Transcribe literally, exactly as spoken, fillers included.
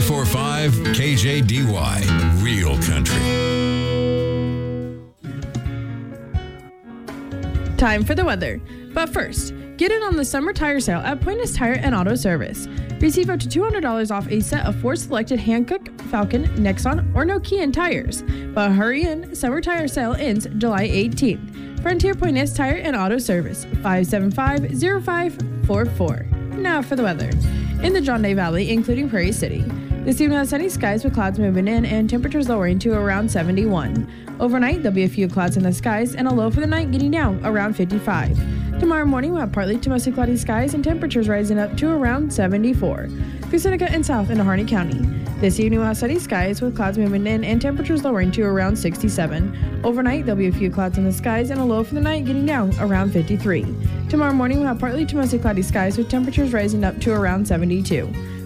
ninety-four point five K J D Y, Real Country. Time for the weather. But first, get in on the summer tire sale at Pointis Tire and Auto Service. Receive up to two hundred dollars off a set of four selected Hankook, Falcon, Nexon, or Nokian tires. But hurry in, summer tire sale ends July eighteenth. Frontier Pointis Tire and Auto Service, five seven five, zero five four four. Now for the weather. In the John Day Valley, including Prairie City, this evening has sunny skies with clouds moving in and temperatures lowering to around seventy-one. Overnight, there'll be a few clouds in the skies and a low for the night getting down around fifty-five. Tomorrow morning, we'll have partly to mostly cloudy skies and temperatures rising up to around seventy-four. For Seneca and south into Harney County, this evening we'll have sunny skies with clouds moving in and temperatures lowering to around sixty-seven. Overnight, there'll be a few clouds in the skies and a low for the night getting down around fifty-three. Tomorrow morning, we'll have partly to mostly cloudy skies with temperatures rising up to around seventy-two.